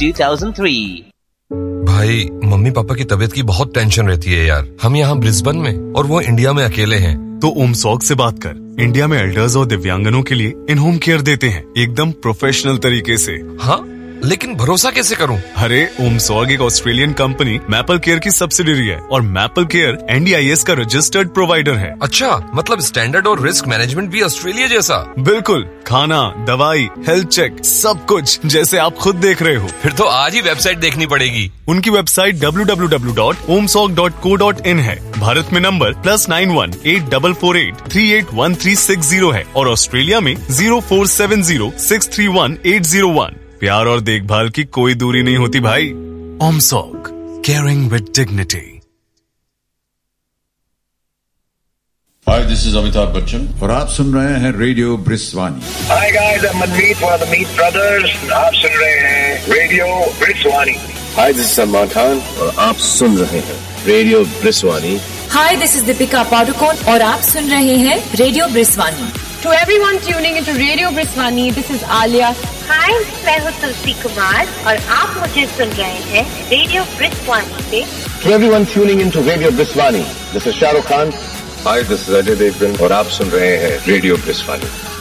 2003. भाई mummy papa की तबीयत की बहुत टेंशन रहती है यार. हम यहाँ ब्रिस्बेन में और वो इंडिया में अकेले हैं. तो ओमसॉग से बात कर. इंडिया में एल्डर्स और दिव्यांगनों के लिए इन होम केयर देते हैं एकदम प्रोफेशनल तरीके से. हाँ, लेकिन भरोसा कैसे करूं? अरे ओमसॉग एक ऑस्ट्रेलियन कंपनी मैपल केयर की सब्सिडियरी है और मैपल केयर NDIS का रजिस्टर्ड प्रोवाइडर है. अच्छा, मतलब स्टैंडर्ड और रिस्क मैनेजमेंट भी ऑस्ट्रेलिया जैसा? बिल्कुल. खाना, दवाई, हेल्थ चेक, सब कुछ जैसे आप खुद देख रहे हो. फिर तो आज ही वेबसाइट देखनी पड़ेगी. उनकी वेबसाइट www.omsog.co.in है. भारत में नंबर +91 8448 381360 है और ऑस्ट्रेलिया में 0470 631 801. प्यार और देखभाल की कोई दूरी नहीं होती भाई. ओमसॉग, caring with dignity. Hi, this is Amitabh Bachchan और आप सुन रहे हैं radio ब्रिस्वानी. Hi guys, I am Manmeet from the Meet brothers. आप सुन रहे हैं radio ब्रिस्वानी. Hi, this is Salman Khan और आप सुन रहे हैं radio ब्रिस्वानी. Hi, this is Deepika Padukone और आप सुन रहे हैं radio ब्रिस्वानी. To everyone tuning into Radio Briswani, this is Alia. Hi, मैं हूँ तुलसी कुमार और आप मुझे सुन रहे हैं रेडियो ब्रिस्वानी पे. To everyone tuning into Radio Briswani, this is Shah Rukh Khan. Hi, this is Ajay Devgan और आप सुन रहे हैं रेडियो ब्रिस्वानी.